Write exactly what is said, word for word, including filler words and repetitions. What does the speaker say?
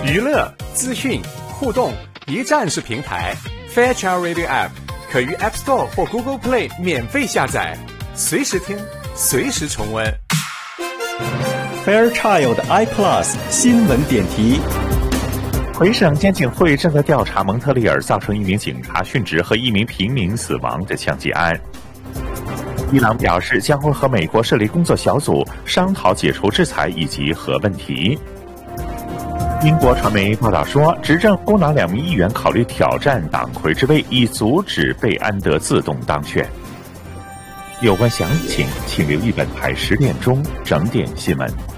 娱乐、资讯、互动一站式平台 Fairchild Radio App 可于 App Store 或 Google Play 免费下载，随时听，随时重温。 Fairchild iPlus 新闻点题。 魁省监警会正在调查蒙特利尔造成一名警察殉职和一名平民死亡的枪击案。伊朗表示将会和美国设立工作小组，商讨解除制裁以及核问题。英国传媒报道说，执政工党两名议员考虑挑战党魁之位，以阻止贝安德自动当选。有关详情，请留意本台十点钟整点新闻。